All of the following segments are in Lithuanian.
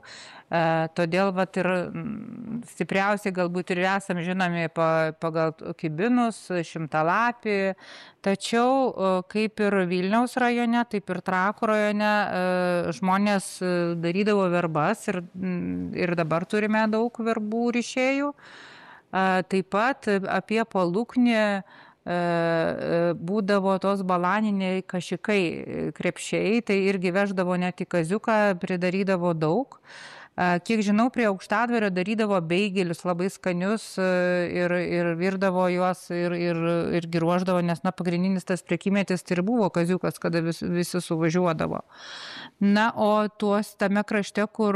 Todėl vat ir stipriausiai galbūt ir esam žinomi pagal kibinus, šimtalapį. Tačiau kaip ir Vilniaus rajone, taip ir Trakų rajone žmonės darydavo verbas ir dabar turime daug verbų rišėjų. Taip pat apie Paluknį būdavo tos balaniniai kašikai krepšiai, tai irgi veždavo net į kaziuką, pridarydavo daug. Kiek žinau, prie Aukštadvario darydavo beigelius labai skanius ir virdavo juos irgi ruoždavo, nes pagrindinis tas prekymetis tai ir buvo kaziukas, kada visi suvažiuodavo. Na, o tame krašte, kur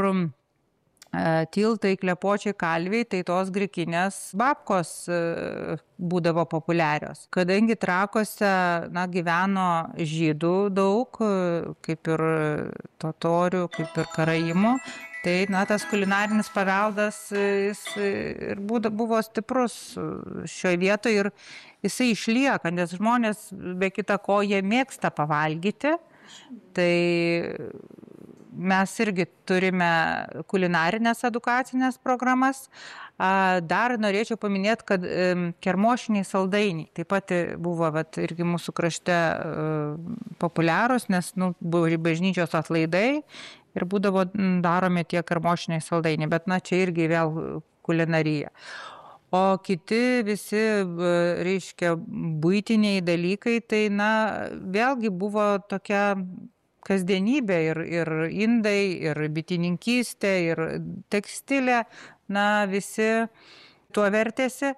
tiltai, klepočiai, kalviai, tai tos grikinės babkos būdavo populiarios. Kadangi Trakuose gyveno žydų daug, kaip ir totorių, kaip ir karaimų, tai tas kulinarinis paveldas jis ir buvo stiprus šioje vietoje ir jisai išlieka, nes žmonės be kita ko jie mėgsta pavalgyti. Tai mes irgi turime kulinarinės edukacinės programas. Dar norėčiau paminėti, kad kermošiniai saldainiai taip pat buvo irgi mūsų krašte populiarūs, nes buvo bažnyčios atlaidai ir būdavo daromi tie kermošiniai saldainiai, bet čia irgi vėl kulinarija. O kiti visi, reiškia, buitiniai dalykai, tai vėlgi buvo tokia kasdienybė ir indai, ir bitininkystė, ir tekstilė, visi tuo vertėsi.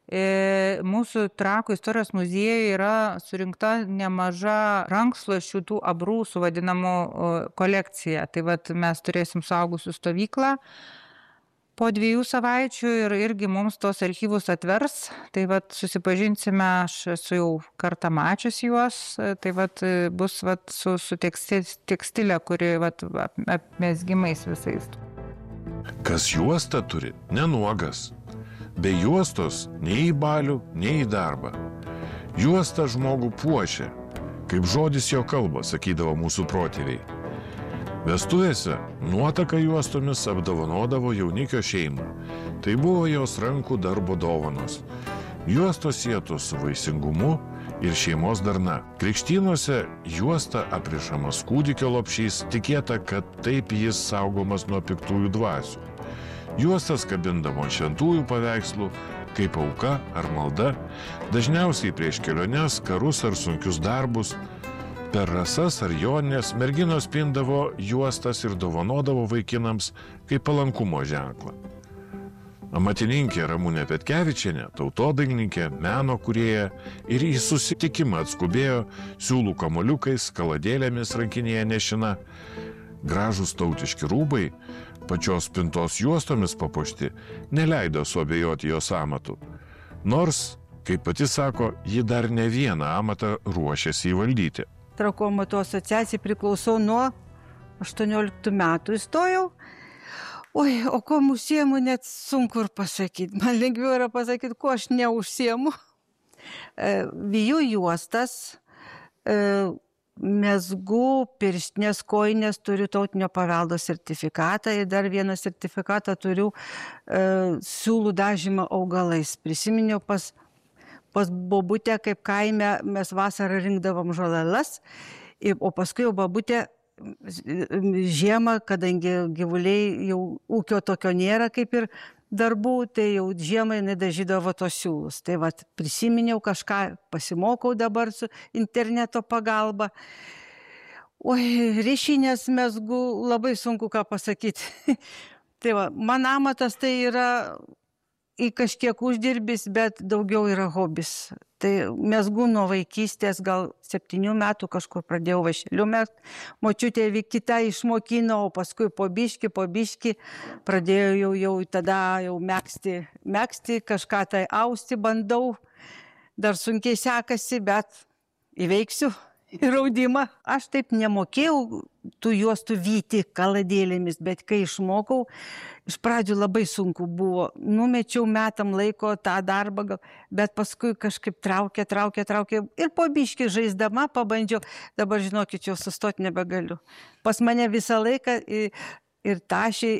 Mūsų Trakų istorijos muziejuje yra surinkta nemaža rankšluosčių tų abrūsų vadinamų kolekcija. Tai mes turėsim suaugusių stovyklą po 2 savaičių ir irgi mums tos archyvus atvers. Tai susipažinsime, aš esu jau kartą mačius juos, tai bus su tekstilė, kuri apmezgimais visais. Kas juostą turi, nenuogas. Be juostos nei į balių, nei į darbą. Juosta žmogų puošia, kaip žodis jo kalba, sakydavo mūsų protėviai. Vestuvėse nuotaką juostomis apdovanodavo jaunikio šeimą. Tai buvo jos rankų darbo dovanos. Juostos sietos su vaisingumu ir šeimos darna. Krikštynuose juosta aprišamas kūdikio lopšys, tikėta, kad taip jis saugomas nuo piktųjų dvasių. Juostas kabindavo šventųjų paveikslų, kaip auka ar malda, dažniausiai prieš keliones, karus ar sunkius darbus. Per rasas ar jonines merginos pindavo juostas ir dovanodavo vaikinams kaip palankumo ženklą. Amatininkė Ramunė Petkevičienė, tautodainininkė, meno kūrėja ir į susitikimą atskubėjo siūlų kamuoliukais, kaladėlėmis rankinėje nešina. Gražūs tautiški rūbai, pačios pintos juostomis papuošti, neleido suabejoti jos amatu. Nors, kaip pati sako, ji dar ne vieną amatą ruošiasi įvaldyti. Trakų amatų asociacijai priklausau nuo 18 metų įstojau. O ko užsiemu, net sunku ir pasakyti. Man lengviau yra pasakyti, ko aš neužsiemu. Viju juostas, mezgu, pirštinės, kojinės, turiu tautinio paveldo sertifikatą ir dar vieną sertifikatą turiu siūlų dažymą augalais. Prisiminiau pas bobutę, kaip kaime mes vasarą rinkdavom žolelas, o paskui jau bobutė žiemą, kadangi gyvuliai jau ūkio tokio nėra kaip ir darbų, tai jau žiemą jinai dažydavo tos siūlus. Tai prisiminiau kažką, pasimokau dabar su interneto pagalba. Rišinės mezgu, labai sunku ką pasakyti. Tai man amatas tai yra į kažkiek uždirbis, bet daugiau yra hobis. Tai mezgu nuo vaikystės, gal 7 metų kažkur pradėjau vašelių mezgt. Močiutė kitą išmokino, o paskui po biškį pradėjau jau tada megzti, kažką tai austi bandau. Dar sunkiai sekasi, bet įveiksiu ir audimą. Aš taip nemokėjau tų juostų vyti kaladėlėmis, bet kai išmokau, iš pradžių labai sunku buvo. Numečiau metam laiko tą darbą, bet paskui kažkaip traukė. Ir po biškį žaisdama pabandžiau, dabar žinokit, jau sustoti nebegaliu. Pas mane visą laiką ir tašė,